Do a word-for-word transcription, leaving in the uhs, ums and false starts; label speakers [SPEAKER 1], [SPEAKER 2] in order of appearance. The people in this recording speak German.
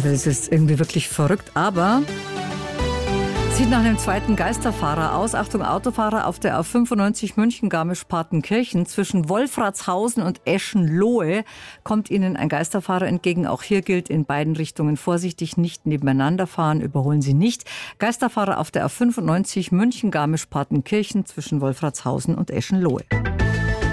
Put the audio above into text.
[SPEAKER 1] das ist irgendwie wirklich verrückt, aber sieht nach einem zweiten Geisterfahrer aus. Achtung, Autofahrer auf der A fünfundneunzig München-Garmisch-Partenkirchen zwischen Wolfratshausen und Eschenlohe kommt Ihnen ein Geisterfahrer entgegen. Auch hier gilt in beiden Richtungen vorsichtig, nicht nebeneinander fahren, überholen Sie nicht. Geisterfahrer auf der A fünfundneunzig München-Garmisch-Partenkirchen zwischen Wolfratshausen und Eschenlohe.